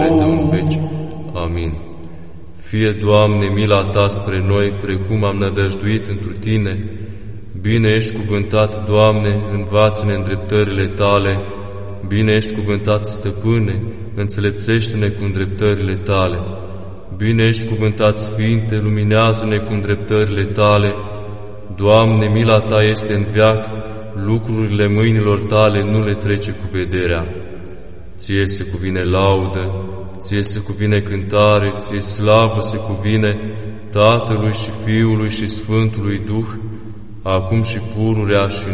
în veci. Amin. Fie, Doamne, mila Ta spre noi, precum am nădăjduit întru Tine. Bine ești cuvântat, Doamne, învață-ne îndreptările Tale. Bine ești cuvântat, Stăpâne, înțelepțește-ne cu îndreptările Tale. Bine ești cuvântat, Sfinte, luminează-ne cu îndreptările Tale. Doamne, mila Ta este în veac, lucrurile mâinilor Tale nu le trece cu vederea. Ție se cuvine laudă, Ție se cuvine cântare, Ție slavă se cuvine Tatălui și Fiului și Sfântului Duh, acum și pururea și